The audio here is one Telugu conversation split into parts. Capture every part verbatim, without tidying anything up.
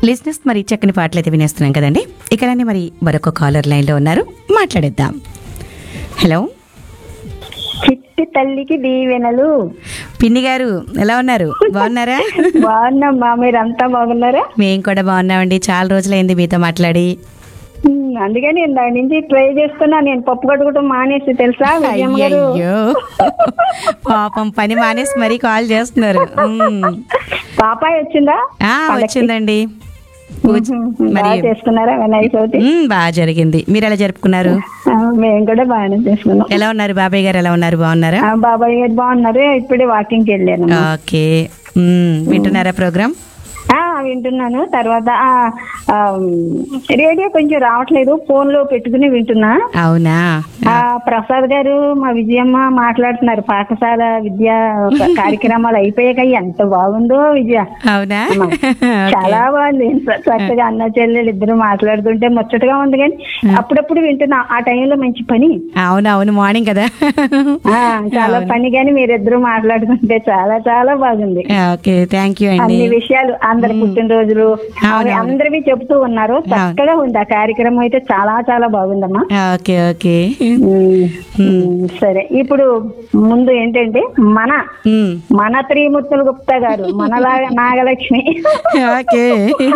లిజినెస్ మరి చక్కని పాటలు అయితే వినేస్తున్నాం కదండి. ఇకనే మరి మరొక కాలర్ లైన్ లో ఉన్నారు, మాట్లాడేద్దాం. హలో, చిట్టి తల్లికి దీవెనలు. పిన్ని గారు ఎలా ఉన్నారు? బాగున్నారా? బాగున్నామ్మా, మీరంతా బాగున్నారా? మేము కూడా బాగున్నామండి. చాలా రోజులైంది మీతో మాట్లాడి. ఉమ్, అందుకని నేను దాని నుంచి ట్రై చేస్తున్నా. నేను పప్పు కట్టుకోవడం మానేసి తెలుసా విజయమ్మ గారు. అయ్యో పాపం, పని మానేసి మరీ కాల్ చేస్తున్నారు. ఉమ్. పాపాయి వచ్చిందా? ఆ, వచ్చిందండి. పూజ మరి బాగా చేసుకున్నారా వినాయక చవితి? ఉమ్, బాగా జరిగింది. మీరు ఎలా జరుపుకున్నారు? ఆ, మేము కూడా బాగానే చేసుకున్నాం. ఎలా ఉన్నారు? బాబాయ్ గారు ఎలా ఉన్నారు? బాగున్నారా? ఆ, బాబాయ్ గారు బాగున్నారు. ఇప్పుడే వాకింగ్కి వెళ్ళాను. ఓకే. ఉమ్, వింటున్నారా ప్రోగ్రామ్? ఆ, వింటున్నాను. తర్వాత ఆ, ఆ, రేడియో కొంచెం రావట్లేదు, ఫోన్ లో పెట్టుకుని వింటున్నా. అవునా? ఆ, ప్రసాద్ గారు మా విజయమ్మ మాట్లాడుతున్నారు. పాఠశాల విద్యా ఒక కార్యక్రమాలు అయిపోయాక ఎంత బాగుందో విజయ. అవునా? అమ్మా, చాలా బాగుంది. చ- చక్కగా అన్న చెల్లెలు ఇద్దరు మాట్లాడుతుంటే ముచ్చటగా ఉంది. కానీ అప్పుడప్పుడు వింటున్నా. ఆ టైంలో మంచి పని. అవునవును, మార్నింగ్ కదా. ఆ, చాలా పని. కానీ మీరిద్దరు మాట్లాడుతుంటే చాలా చాలా బాగుంది. ఓకే, థ్యాంక్ యూ అండి. అన్ని విషయాలు, అందరి పుట్టినరోజులు అవి అవునవును. అందరివి చెప్తూ ఉన్నారు. చక్కగా ఉంది ఆ కార్యక్రమం. అయితే చాలా చాలా బాగుందమ్మా. Okay okay. ఉమ్, ఉమ్, సరే. ఇప్పుడు ముందు ఏంటంటే మన ఉమ్, మన త్రిమూర్తుల గుప్తా గారు, మనలాగా నాగలక్ష్మి ఓకే.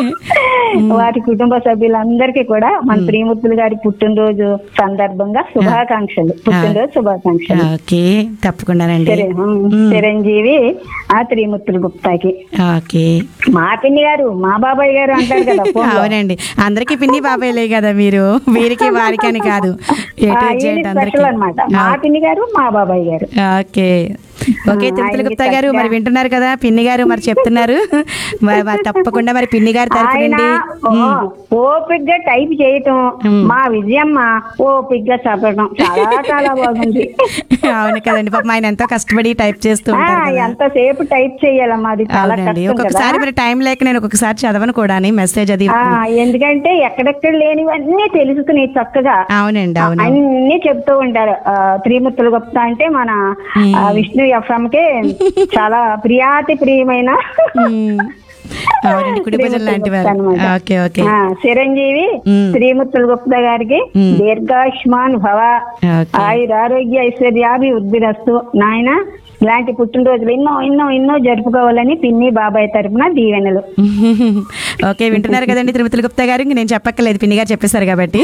వారి కుటుంబ సభ్యులందరికీ కూడా మన త్రిమూర్తులు గారి పుట్టినరోజు సందర్భంగా శుభాకాంక్షలు. పుట్టినరోజు శుభాకాంక్షలు. ఓకే, తప్పకుండానండి. సరే. ఉమ్, చిరంజీవి ఆ త్రిమూర్తుల గుప్తాకి. ఓకే. మా పిన్ని గారు, మా బాబాయ్ గారు అంటారు కదా ఫోన్లో. అవునండి, అందరికి పిన్ని బాబాయ్లే కదా మీరు. వీరికి వారికి అని కాదు, ఏ టు జెడ్ అందరికి. స్పెషల్ అన్నమాట. మా పిన్ని గారు, మా బాబాయ్ గారు. Okay okay. తిరుపతి గుప్తా గారు మరి వింటున్నారు కదా, పిన్ని గారు మరి చెప్తున్నారు. మరి మరి తప్పకుండా మరి పిన్ని గారి తరపు ఆయన నుండి ఓ- ఓపిగ్గా టైప్ చేయటం, మా విజయమ్మ ఓపిగ్గా చదవడం చాలా చాలా బాగుంది. అవును కదండి, పాపం ఆయన ఎంతో కష్టపడి టైప్ చేస్తూ ఆ, ఉంటారు కదా. ఎంతసేపు టైప్ చెయ్యాలమ్మా, అది చాలా అవునండి, కష్టం కదా. ఒక్కొక్కసారి మరి టైం లేక నేను ఒక్కొక్కసారి చదవను కూడా మెసేజ్ అది. ఆ, ఎందుకంటే ఎక్కడెక్కడ లేనివన్నీ తెలుసుకుని చక్కగా అవునండి, అవును. అన్ని చెప్తూ ఉంటారు. ఆ, త్రిమూర్తుల గుప్తా అంటే మన ఆ, విష్ణు ఎఫ్ఎం కి చాలా ప్రియాతి ప్రియమైన ఉమ్. అవునండి, కుడి భుజం లాంటి వారు. అన్నమాట. Okay okay. ఆ, చిరంజీవి ఉమ్. శ్రీముత్తుల గుప్తా గారికి ఉమ్. దీర్ఘాయుష్మాన్ భవ, ఓకే. ఆయుర ఆరోగ్య ఐశ్వర్యాభి వృద్ధిరస్తు. నాయన ఇలాంటి పుట్టినరోజులు ఎన్నో ఎన్నో ఎన్నో జరుపుకోవాలని పిన్ని బాబాయ్ తరపున దీవెనలు. ఓకే, వింటున్నారు కదండి తిరుపతి గుప్తా గారు. ఇంక నేను చెప్పక్కర్లేదు, పిన్ని గారు చెప్పేశారు కాబట్టి.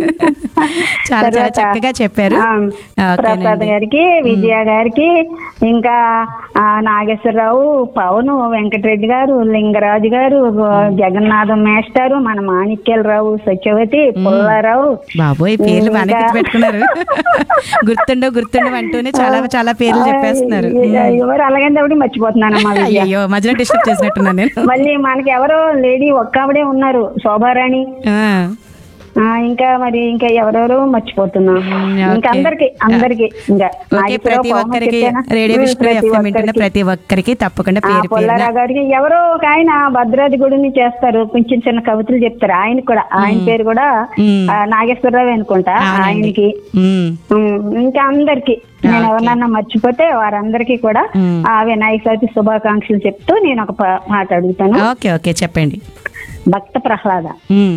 చాలా చాలా తర్వాత, చక్కగా చెప్పారు. ఆ, ప్రసాద్ ఓకేనండి. గారికి, విజయ గారికి, ఇంకా ఆ, నాగేశ్వరరావు, పవన్, వెంకటరెడ్డి గారు, లింగరాజు గారు, జగన్నాథం మేస్టారు, మన మాణిక్యాలరావు, సత్యవతి, పుల్లారావు. బాబోయ్, పేర్లు బాగానే ఇంకా- గుర్తుపెట్టుకున్నారు. గుర్తుండో గుర్తుండో అంటూనే చాలా చాలా పేర్లు చెప్పేస్తున్నారు. ఎవరు అలాగని ఒకటి మర్చిపోతున్నానమ్మా విజయ. అయ్యో, మధ్యలో డిస్టర్బ్ చేసినట్టున్నాను నేను. మళ్ళీ మనకి ఎవరో లేడీ ఒక్క ఆవిడే ఉన్నారు, శోభారాణి. ఆ, ఆ, ఇంకా మరి ఇంకా ఎవరెవరో మర్చిపోతున్నా. మ్మ్, ఇంకా ఓకే. అందరికి అందరికి ఇంకా ఓకే, నాగేశ్వరరావు, ప్రతి పవన్ ఒక్కరికి చెప్పానా? రేడియో మ్మ్, విష్ణు ప్రతి ఎఫ్ఎం వింటున్న ఒక్కరికి. ప్రతి ఒక్కరికి తప్పకుండా ఆ, పేరు పేరు పుల్లారావు గారికి, ఎవరో ఒక ఆయన భద్రాది గుడిని చేస్తారు, కొంచెం చిన్న కవితలు చెప్తారు. ఆయన కూడా, ఆయన పేరు కూడా మ్మ్. ఆ, నాగేశ్వరరావు అనుకుంటా. అవునండి. ఆయనకి ఉమ్, మ్మ్, ఇంకా అందరికి నేను ఎవరన్నా మర్చిపోతే వారందరికీ కూడా మ్మ్. ఆ వినాయక చవితి శుభాకాంక్షలు చెప్తూ నేను ఒక ప- మాట అడుగుతాను. ఓకే ఓకే, చెప్పండి. భక్త ప్రహ్లాద. ఉమ్,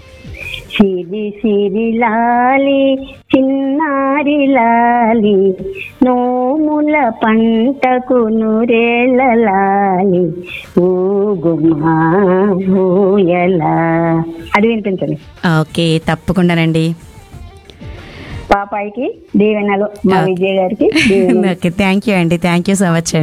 సిరి సిరి లాలి చిన్నారి లాలి, నోముల పంటకు నూరేళ్ళ లాలి, ఊగుమా ఊయలా. అది వినిపించండి. ఓకే, తప్పకుండానండి. పాపాయికి దీవెనలు, మా విజయ్ గారికి దీవెనలు. ఓకే, థ్యాంక్ యూ అండి, థ్యాంక్ యూ సో మచ్.